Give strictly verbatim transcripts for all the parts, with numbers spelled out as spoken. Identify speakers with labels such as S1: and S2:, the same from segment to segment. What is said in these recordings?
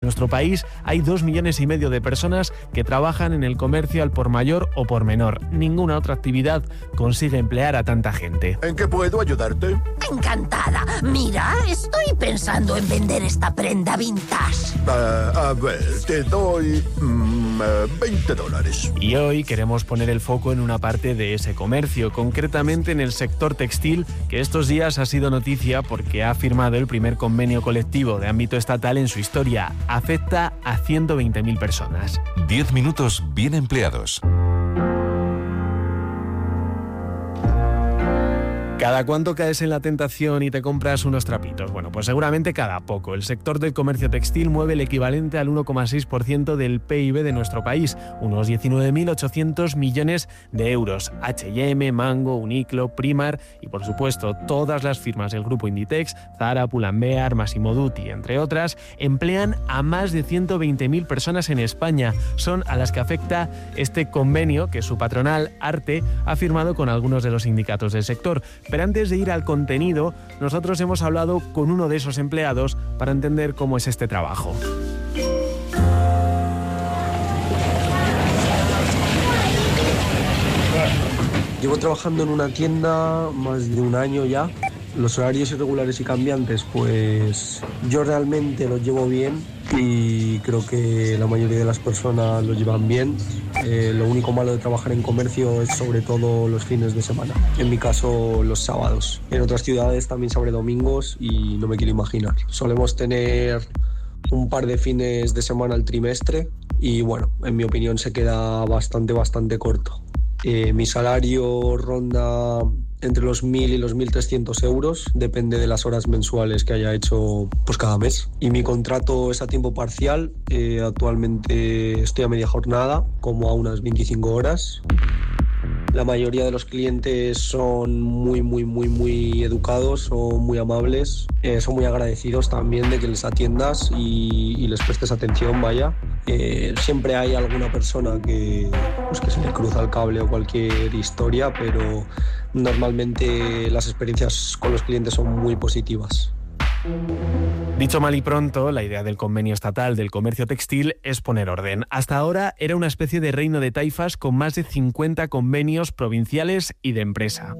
S1: nuestro país hay dos millones y medio de personas que trabajan en el comercio al por mayor o por menor. Ninguna otra actividad consigue emplear a tanta gente.
S2: ¿En qué puedo ayudarte?
S3: Encantada. Mira, estoy pensando en vender esta prenda vintage.
S2: Uh, a ver, te doy mm, uh, veinte dólares.
S1: Y hoy queremos poner el foco en una parte de ese comercio, concretamente en el sector textil, que estos días ha sido noticia porque ha firmado el primer convenio colectivo de ámbito estatal en su historia. Afecta a ciento veinte mil personas.
S4: diez minutos bien empleados.
S1: ¿Cada cuánto caes en la tentación y te compras unos trapitos? Bueno, pues seguramente cada poco. El sector del comercio textil mueve el equivalente al uno coma seis por ciento del P I B de nuestro país, unos diecinueve mil ochocientos millones de euros. H y M, Mango, Uniqlo, Primark y, por supuesto, todas las firmas del grupo Inditex, Zara, Pull&Bear, Massimo Dutti, entre otras, emplean a más de ciento veinte mil personas en España. Son a las que afecta este convenio que su patronal, Arte, ha firmado con algunos de los sindicatos del sector. Pero antes de ir al contenido, nosotros hemos hablado con uno de esos empleados para entender cómo es este trabajo.
S5: Llevo trabajando en una tienda más de un año ya. Los horarios irregulares y cambiantes, pues yo realmente los llevo bien y creo que la mayoría de las personas lo llevan bien. Eh, lo único malo de trabajar en comercio es sobre todo los fines de semana. En mi caso, los sábados. En otras ciudades también se abre domingos y no me quiero imaginar. Solemos tener un par de fines de semana al trimestre y bueno, en mi opinión se queda bastante, bastante corto. Eh, mi salario ronda entre los mil y los mil trescientos euros, depende de las horas mensuales que haya hecho pues cada mes. Y mi contrato es a tiempo parcial, eh, actualmente estoy a media jornada, como a unas veinticinco horas. La mayoría de los clientes son muy, muy, muy, muy educados, son muy amables, eh, son muy agradecidos también de que les atiendas y, y les prestes atención, vaya. Eh, siempre hay alguna persona que, pues, que se le cruza el cable o cualquier historia, pero normalmente las experiencias con los clientes son muy positivas.
S1: Dicho mal y pronto, la idea del convenio estatal del comercio textil es poner orden. Hasta ahora era una especie de reino de taifas con más de cincuenta convenios provinciales y de empresa.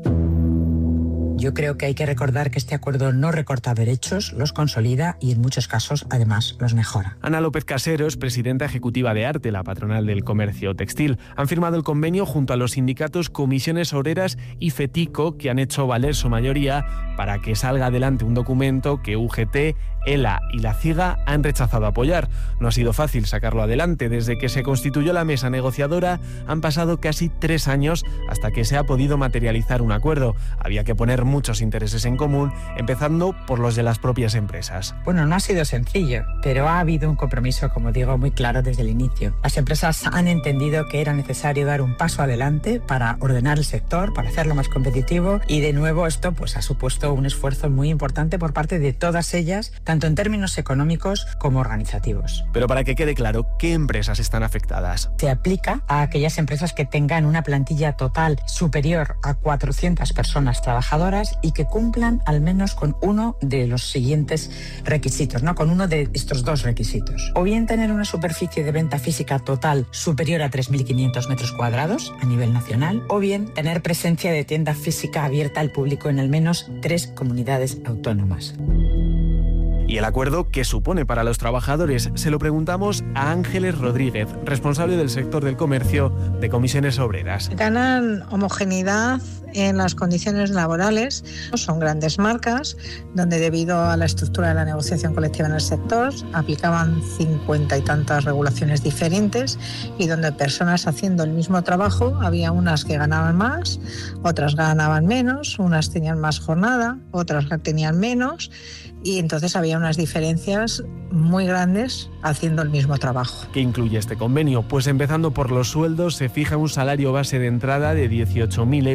S6: Yo creo que hay que recordar que este acuerdo no recorta derechos, los consolida y en muchos casos, además, los mejora.
S1: Ana López Casero es presidenta ejecutiva de Arte, la patronal del comercio textil. Han firmado el convenio junto a los sindicatos Comisiones Obreras y FETICO, que han hecho valer su mayoría para que salga adelante un documento que U G T, ELA y la CIGA han rechazado apoyar. No ha sido fácil sacarlo adelante. Desde que se constituyó la mesa negociadora han pasado casi tres años hasta que se ha podido materializar un acuerdo. Había que poner muchos intereses en común, empezando por los de las propias empresas.
S6: Bueno, no ha sido sencillo, pero ha habido un compromiso, como digo, muy claro desde el inicio. Las empresas han entendido que era necesario dar un paso adelante para ordenar el sector, para hacerlo más competitivo y de nuevo esto pues ha supuesto un esfuerzo muy importante por parte de todas ellas, tanto en términos económicos como organizativos.
S1: Pero para que quede claro, ¿qué empresas están afectadas?
S6: Se aplica a aquellas empresas que tengan una plantilla total superior a cuatrocientas personas trabajadoras y que cumplan al menos con uno de los siguientes requisitos, ¿no? Con uno de estos dos requisitos. O bien tener una superficie de venta física total superior a tres mil quinientos metros cuadrados a nivel nacional, o bien tener presencia de tienda física abierta al público en al menos tres comunidades autónomas.
S1: ¿Y el acuerdo qué supone para los trabajadores? Se lo preguntamos a Ángeles Rodríguez, responsable del sector del comercio de Comisiones Obreras.
S7: Ganan homogeneidad en las condiciones laborales. Son grandes marcas donde, debido a la estructura de la negociación colectiva en el sector, aplicaban cincuenta y tantas regulaciones diferentes y donde personas haciendo el mismo trabajo, había unas que ganaban más, otras ganaban menos, unas tenían más jornada, otras tenían menos. Y entonces había unas diferencias muy grandes haciendo el mismo trabajo.
S1: ¿Qué incluye este convenio? Pues empezando por los sueldos, se fija un salario base de entrada de dieciocho mil euros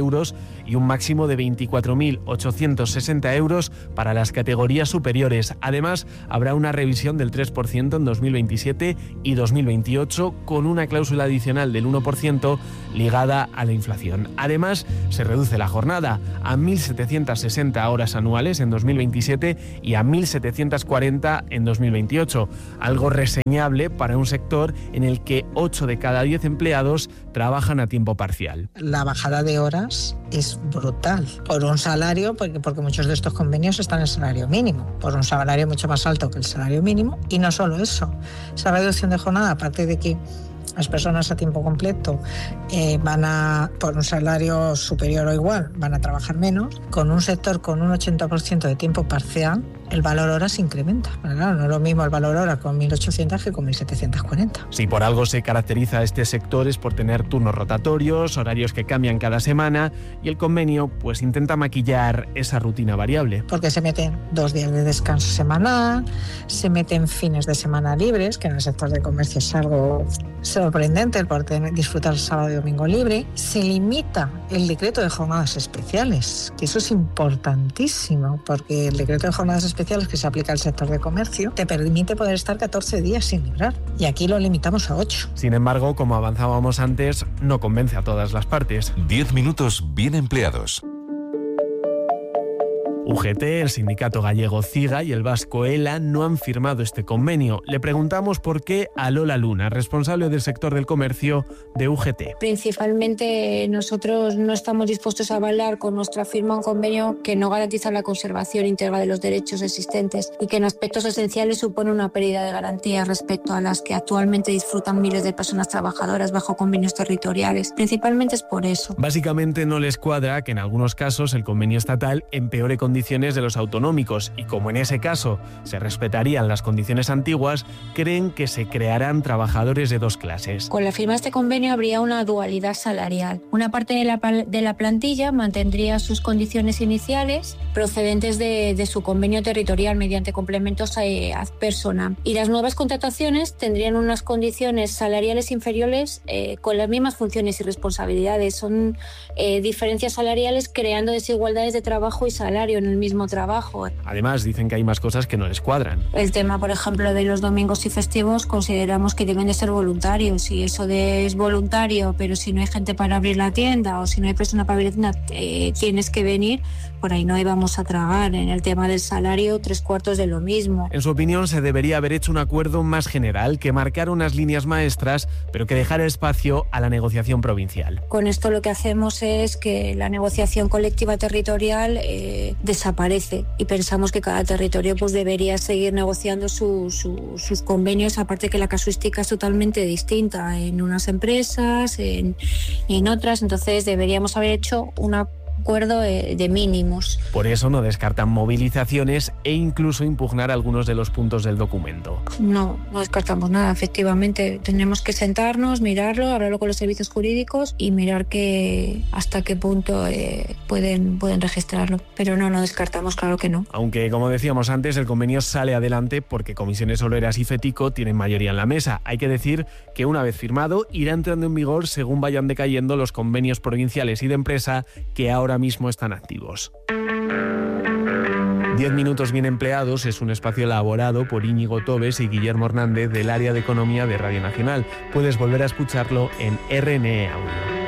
S1: y un máximo de veinticuatro mil ochocientos sesenta euros para las categorías superiores. Además, habrá una revisión del tres por ciento en dos mil veintisiete y dos mil veintiocho con una cláusula adicional del uno por ciento ligada a la inflación. Además, se reduce la jornada a mil setecientas sesenta horas anuales en dos mil veintisiete y a mil setecientas cuarenta en dos mil veintiocho, algo reseñable para un sector en el que ocho de cada diez empleados trabajan a tiempo parcial.
S7: La bajada de horas es brutal. Por un salario, porque, porque muchos de estos convenios están en el salario mínimo, por un salario mucho más alto que el salario mínimo, y no solo eso, esa reducción de jornada, aparte de que las personas a tiempo completo eh, van a, por un salario superior o igual, van a trabajar menos. Con un sector con un ochenta por ciento de tiempo parcial, el valor hora se incrementa. Claro, no es lo mismo el valor hora con mil ochocientos que con mil setecientos cuarenta.
S1: Si por algo se caracteriza este sector es por tener turnos rotatorios, horarios que cambian cada semana, y el convenio pues intenta maquillar esa rutina variable.
S7: Porque se meten dos días de descanso semanal, se meten fines de semana libres, que en el sector de comercio es algo sorprendente el poder disfrutar sábado y domingo libre. Se limita el decreto de jornadas especiales, que eso es importantísimo, porque el decreto de jornadas especiales que se aplica al sector de comercio te permite poder estar catorce días sin librar, y aquí lo limitamos a ocho.
S1: Sin embargo, como avanzábamos antes, no convence a todas las partes.
S4: diez minutos bien empleados.
S1: U G T, el sindicato gallego CIGA y el vasco ELA no han firmado este convenio. Le preguntamos por qué a Lola Luna, responsable del sector del comercio de U G T.
S8: Principalmente nosotros no estamos dispuestos a avalar con nuestra firma un convenio que no garantiza la conservación íntegra de los derechos existentes y que en aspectos esenciales supone una pérdida de garantías respecto a las que actualmente disfrutan miles de personas trabajadoras bajo convenios territoriales. Principalmente es por eso.
S1: Básicamente no les cuadra que en algunos casos el convenio estatal empeore condiciones de los autonómicos, y como en ese caso se respetarían las condiciones antiguas, creen que se crearán trabajadores de dos clases.
S8: Con la firma de este convenio habría una dualidad salarial. Una parte de la, de la plantilla mantendría sus condiciones iniciales procedentes de, de su convenio territorial mediante complementos eh, ad personam, y las nuevas contrataciones tendrían unas condiciones salariales inferiores eh, con las mismas funciones y responsabilidades. Son eh, diferencias salariales creando desigualdades de trabajo y salario en el mismo trabajo.
S1: Además, dicen que hay más cosas que no les cuadran.
S8: El tema, por ejemplo, de los domingos y festivos, consideramos que deben de ser voluntarios, y eso de es voluntario, pero si no hay gente para abrir la tienda o si no hay persona para abrir la tienda, eh, tienes que venir, por ahí no íbamos a tragar. En el tema del salario, tres cuartos de lo mismo.
S1: En su opinión, se debería haber hecho un acuerdo más general que marcara unas líneas maestras, pero que dejara espacio a la negociación provincial.
S8: Con esto lo que hacemos es que la negociación colectiva territorial eh, desaparece, y pensamos que cada territorio pues debería seguir negociando su, su, sus convenios, aparte que la casuística es totalmente distinta en unas empresas, en, en otras, entonces deberíamos haber hecho una acuerdo de mínimos.
S1: Por eso no descartan movilizaciones e incluso impugnar algunos de los puntos del documento.
S8: No, no descartamos nada, efectivamente. Tenemos que sentarnos, mirarlo, hablarlo con los servicios jurídicos y mirar que hasta qué punto eh, pueden, pueden registrarlo. Pero no, no descartamos, claro que no.
S1: Aunque, como decíamos antes, el convenio sale adelante porque Comisiones Obreras y FETICO tienen mayoría en la mesa. Hay que decir que una vez firmado, irá entrando en vigor según vayan decayendo los convenios provinciales y de empresa que ahora mismo están activos. Diez minutos bien empleados es un espacio elaborado por Íñigo Tobes y Guillermo Hernández del área de Economía de Radio Nacional. Puedes volver a escucharlo en R N E Audio.